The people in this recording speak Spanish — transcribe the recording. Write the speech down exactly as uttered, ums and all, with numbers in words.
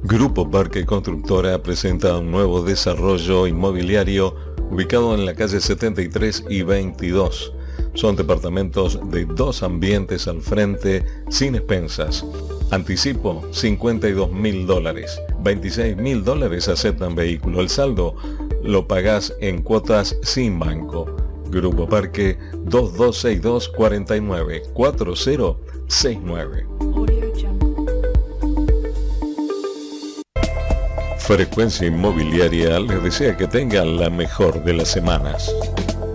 Grupo Parque Constructora presenta un nuevo desarrollo inmobiliario ubicado en la calle setenta y tres y veintidós. Son departamentos de dos ambientes al frente, sin expensas. Anticipo cincuenta y dos mil dólares. veintiséis mil dólares aceptan vehículo. El saldo lo pagás en cuotas sin banco. Grupo Parque dos dos seis dos, cuatro nueve cuatro cero seis nueve. Frecuencia Inmobiliaria les desea que tengan la mejor de las semanas.